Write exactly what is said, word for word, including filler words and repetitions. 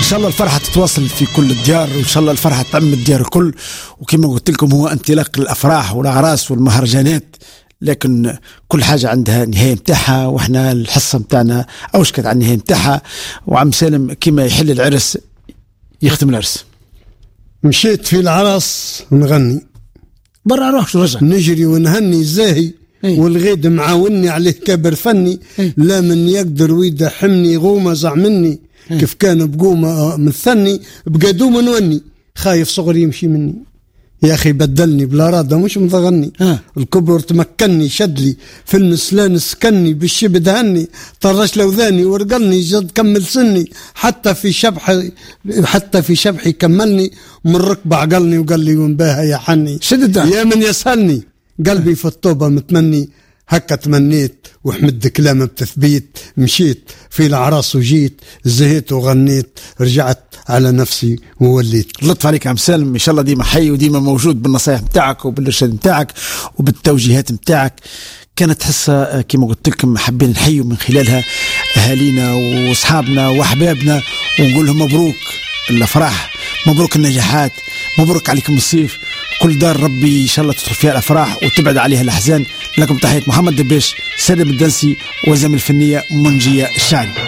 شاء الله الفرحة تتواصل في كل الديار، وإن شاء الله الفرحة تعم الديار الكل. وكما قلت لكم هو انطلاق الأفراح والأعراس والمهرجانات، لكن كل حاجة عندها نهاية متاعها، وإحنا الحصة متاعنا أوشكت على النهاية متاعها. وعم سالم كما يحل العرس يختم العرس. مشيت في العرس نغني برا روح شو رجع نجري ونهني زاهي ايه؟ والغيد معاوني عليه كبر فني ايه؟ لا من يقدر ويدحمني غومة زعمني ايه؟ كيف كان بقومة مثني بقدوم نوني خايف صغري يمشي مني يا أخي بدلني بلا رادة مش مضغني اه. الكبر تمكنني شدلي في المسلان سكني بالشبد هني طرش لوذاني ورقلني جد كمل سني حتى في شبحي حتى في شبحي كملني من ركب عقلني وقال لي ومباها يا حني شدد يا من يسهلني قلبي في الطوبة متمني هكا تمنيت وحمد كلام بتثبيت مشيت في العراس وجيت زهيت وغنيت رجعت على نفسي ووليت. لطف عليك يا عم سالم، ان شاء الله ديما حي وديما موجود بالنصائح متاعك وبالارشاد متاعك وبالتوجيهات متاعك. كانت حصة كما قلت لكم حابين نحيوا من خلالها اهالينا واصحابنا واحبابنا ونقول لهم مبروك الافراح، مبروك النجاحات، مبروك عليكم الصيف. كل دار ربي ان شاء الله تدخل فيها الافراح وتبعد عليها الاحزان. لكم تحية محمد دبيش، سالم الدنسي، وزميل الفنية منجية الشعري.